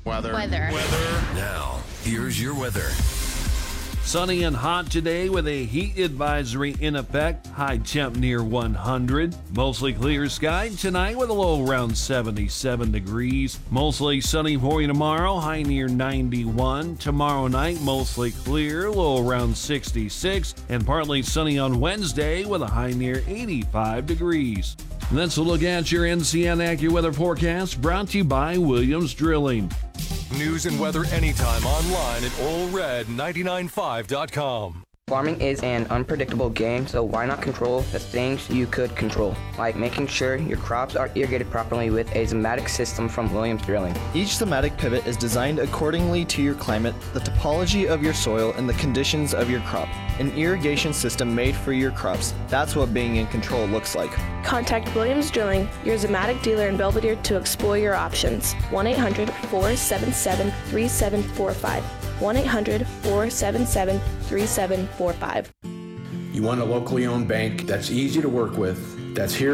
Weather. Now, here's your weather. Sunny and hot today with a heat advisory in effect. High temp near 100. Mostly clear sky tonight with a low around 77 degrees. Mostly sunny for you tomorrow. High near 91. Tomorrow night mostly clear, low around 66. And partly sunny on Wednesday with a high near 85 degrees. And that's a look at your NCN AccuWeather forecast brought to you by Williams Drilling. News and weather anytime online at allred995.com. Farming is an unpredictable game, so why not control the things you could control, like making sure your crops are irrigated properly with a Zematic system from Williams Drilling. Each Zematic pivot is designed accordingly to your climate, the topology of your soil, and the conditions of your crop. An irrigation system made for your crops. That's what being in control looks like. Contact Williams Drilling, your Zematic dealer in Belvedere, to explore your options. 1-800-477-3745. 1-800-477-3745. You want a locally owned bank that's easy to work with, that's here